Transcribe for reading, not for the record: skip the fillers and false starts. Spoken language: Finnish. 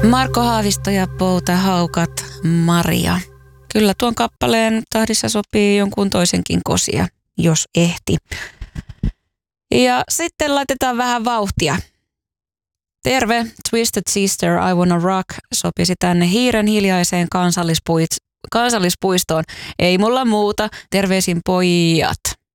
Marko Haavisto ja Pouta Haukat Maria. Kyllä tuon kappaleen tahdissa sopii jonkun toisenkin kosia, jos ehti. Ja sitten laitetaan vähän vauhtia. Terve, Twisted Sister, I Wanna Rock sopisi tänne hiiren hiljaiseen kansallispuistoon. Ei mulla muuta, terveisin pojat.